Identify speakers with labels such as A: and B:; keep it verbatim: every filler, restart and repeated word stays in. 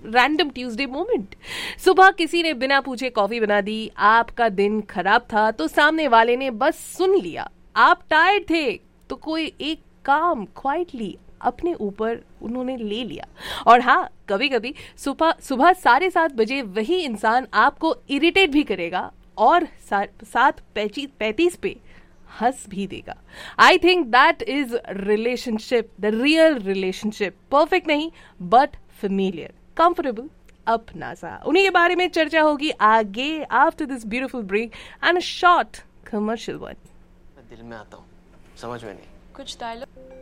A: Random Tuesday moment. सुबह किसी ने बिना पूछे कॉफी बना दी, आपका दिन खराब था तो सामने वाले ने बस सुन लिया। आप टायर्ड थे तो कोई एक काम क्वाइटली अपने ऊपर उन्होंने ले लिया। और हाँ, कभी कभी सुबह सुबह साढ़े सात बजे वही इंसान आपको इरिटेट भी करेगा और सात पैंतीस पे हंस भी देगा। I think that is relationship, the real relationship. Perfect नहीं बट फेमिलियर, कंफर्टेबल, अपना सा। उन्हीं के बारे में चर्चा होगी आगे after this beautiful break and a short commercial one.
B: दिल में आता हूँ, समझ में नहीं।
C: कुछ डायलॉग